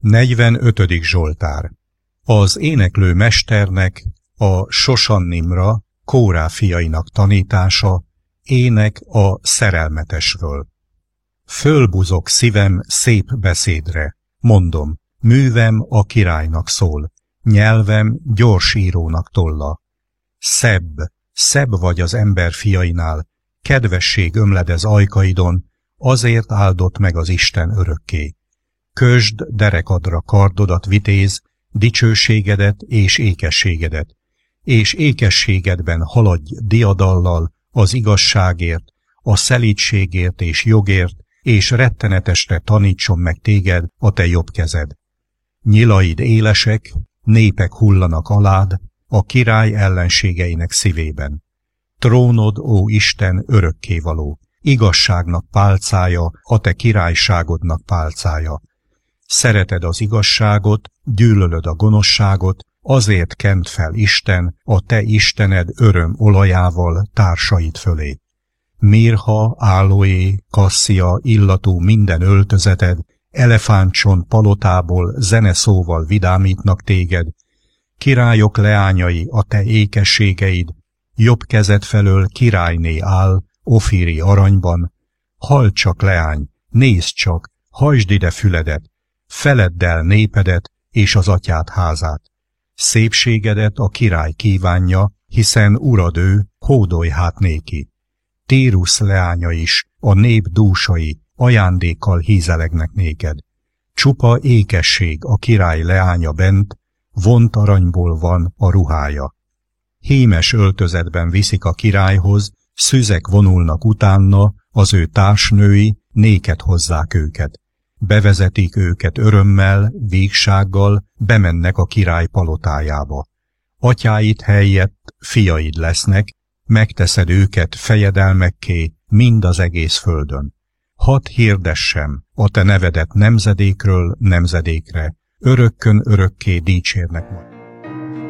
45. Zsoltár. Az éneklő mesternek, a Sosannimra, Kórá fiainak tanítása, ének a szerelmetesről. Fölbuzog szívem szép beszédre, mondom, művem a királynak szól, nyelvem gyors írónak tolla. Szebb vagy az ember fiainál, kedvesség ömledez ajkaidon, azért áldott meg az Isten örökké. Kösd derekadra kardodat, vitéz, dicsőségedet és ékességedet, és ékességedben haladj diadallal az igazságért, a szelídségért és jogért, és rettenetesre tanítson meg téged a te jobb kezed. Nyilaid élesek, népek hullanak alád, a király ellenségeinek szívében. Trónod, ó Isten, örökkévaló, igazságnak pálcája, a te királyságodnak pálcája. Szereted az igazságot, gyűlölöd a gonoszságot, azért kent fel Isten, a te Istened öröm olajával társaid fölé. Mirha, aloé, kasszia illatú minden öltözeted, elefántcsont palotából zeneszóval vidámítnak téged, királyok leányai a te ékességeid, jobb kezed felől királyné áll, ofíri aranyban. Halld csak, leány, nézd csak, hajtsd ide füledet, feledd el népedet és az atyád házát. Szépségedet a király kívánja, hiszen urad ő, hódolj hát néki. Tírusz leánya is, a nép dúsai, ajándékkal hízelegnek néked. Csupa ékesség a király leánya bent, vont aranyból van a ruhája. Hímes öltözetben viszik a királyhoz, szüzek vonulnak utána, az ő társnői néked hozzák őket. Bevezetik őket örömmel, vígsággal, bemennek a király palotájába. Atyáid helyett fiaid lesznek, megteszed őket fejedelmekké mind az egész földön. Hadd hirdessem a te nevedet nemzedékről nemzedékre, örökkön örökké dicsérnek majd.